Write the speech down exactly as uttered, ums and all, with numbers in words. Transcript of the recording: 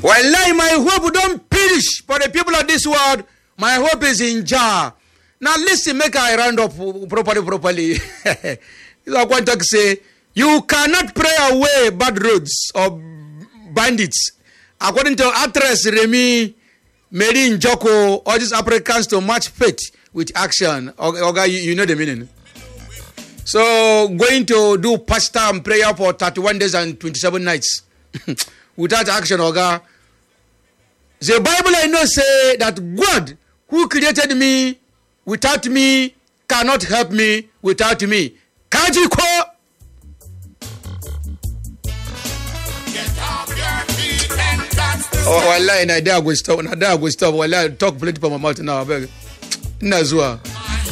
Wallahi, my hope don't perish for the people of this world. My hope is in Jah. Now listen, make I round up properly, properly. I want to say, you cannot pray away bad roads or bandits. According to actress Remy Mary Njoko, all these Africans to match faith with action. Okay, you, you know the meaning. So going to do pastor and prayer for thirty-one days and twenty-seven nights without action, Oga. The Bible I know say that God who created me without me cannot help me without me. Can't you call? Oh, wallahi, na da go stop, na da go stop. Wallahi, talk plenty for my mouth now. Nazwa.